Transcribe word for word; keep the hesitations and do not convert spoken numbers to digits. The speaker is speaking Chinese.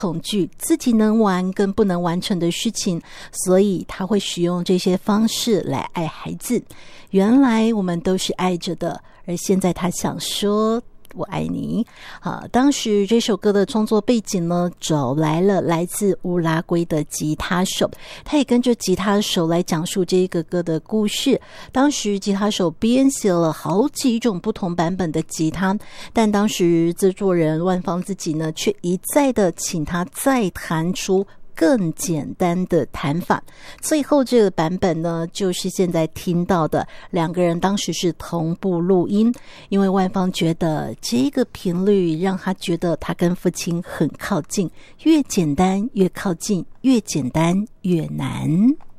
恐惧自己能完跟不能完成的事情，所以他会使用这些方式来爱孩子。原来我们都是爱着的，而现在他想说我爱你。好，当时这首歌的创作背景呢，找来了来自乌拉圭的吉他手，他也跟着吉他手来讲述这个歌的故事。当时吉他手编写了好几种不同版本的吉他，但当时制作人万芳自己呢，却一再的请他再弹出更简单的弹法。最后这个版本呢，就是现在听到的，两个人当时是同步录音，因为万芳觉得这个频率让他觉得他跟父亲很靠近，越简单越靠近，越简单越难。